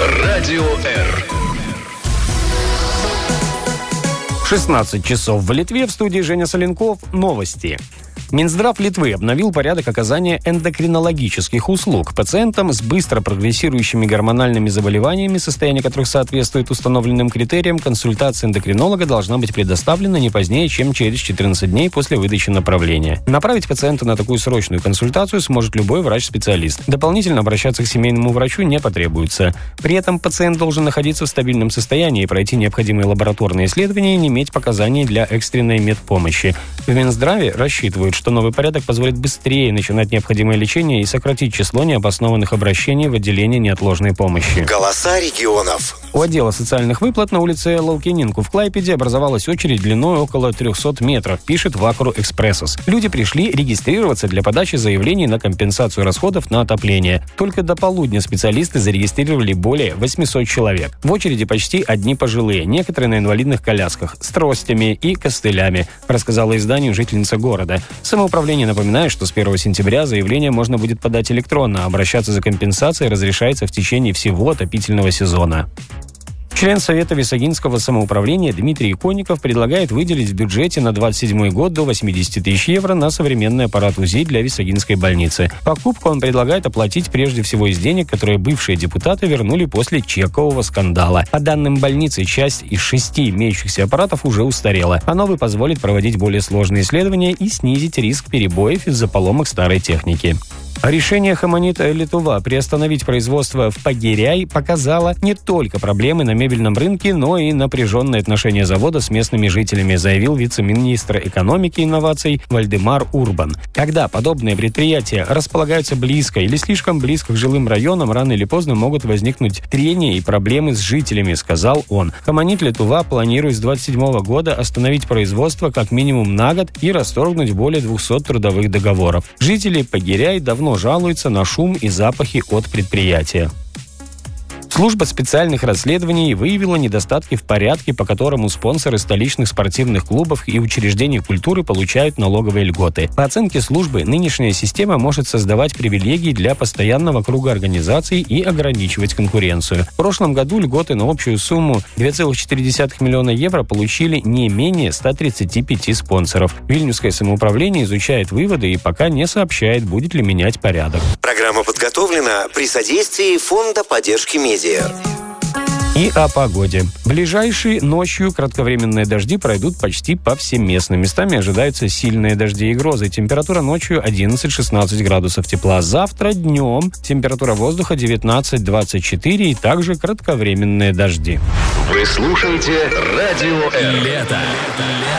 Радио Р. 16 часов в Литве. В студии Женя Соленков. Новости. Минздрав Литвы обновил порядок оказания эндокринологических услуг пациентам с быстро прогрессирующими гормональными заболеваниями, состояние которых соответствует установленным критериям. Консультация эндокринолога должна быть предоставлена не позднее, чем через 14 дней после выдачи направления. Направить пациента на такую срочную консультацию сможет любой врач-специалист. Дополнительно обращаться к семейному врачу не потребуется. При этом пациент должен находиться в стабильном состоянии, пройти необходимые лабораторные исследования и не иметь показаний для экстренной медпомощи. В Минздраве рассчитывают, что новый порядок позволит быстрее начинать необходимое лечение и сократить число необоснованных обращений в отделение неотложной помощи. Голоса регионов. У отдела социальных выплат на улице Лаукенинку в Клайпеде образовалась очередь длиной около 300 метров, пишет Вакру Экспрессос. Люди пришли регистрироваться для подачи заявлений на компенсацию расходов на отопление. Только до полудня специалисты зарегистрировали более 800 человек. В очереди почти одни пожилые, некоторые на инвалидных колясках, с тростями и костылями, рассказала изданию жительница города. Самоуправление напоминает, что с 1 сентября заявление можно будет подать электронно, а обращаться за компенсацией разрешается в течение всего отопительного сезона. Член Совета Висагинского самоуправления Дмитрий Иконников предлагает выделить в бюджете на 2027 год до 80 тысяч евро на современный аппарат УЗИ для Висагинской больницы. Покупку он предлагает оплатить прежде всего из денег, которые бывшие депутаты вернули после чекового скандала. По данным больницы, часть из 6 имеющихся аппаратов уже устарела, а новый позволит проводить более сложные исследования и снизить риск перебоев из-за поломок старой техники. Решение Хаманит Литува приостановить производство в Пагиряй показало не только проблемы на мебельном рынке, но и напряженные отношения завода с местными жителями, заявил вице-министр экономики и инноваций Вальдемар Урбан. Когда подобные предприятия располагаются близко или слишком близко к жилым районам, рано или поздно могут возникнуть трения и проблемы с жителями, сказал он. Хаманит Литува планирует с 2027 года остановить производство как минимум на год и расторгнуть более 200 трудовых договоров. Жители Пагиряй давно жалуются на шум и запахи от предприятия. Служба специальных расследований выявила недостатки в порядке, по которому спонсоры столичных спортивных клубов и учреждений культуры получают налоговые льготы. По оценке службы, нынешняя система может создавать привилегии для постоянного круга организаций и ограничивать конкуренцию. В прошлом году льготы на общую сумму 2,4 миллиона евро получили не менее 135 спонсоров. Вильнюсское самоуправление изучает выводы и пока не сообщает, будет ли менять порядок. Программа подготовлена при содействии Фонда поддержки медиа. И о погоде. Ближайшей ночью кратковременные дожди пройдут почти повсеместно. Местами ожидаются сильные дожди и грозы. Температура ночью 11-16 градусов тепла. Завтра днем температура воздуха 19-24 и также кратковременные дожди. Вы слушаете Радио Р. Лето.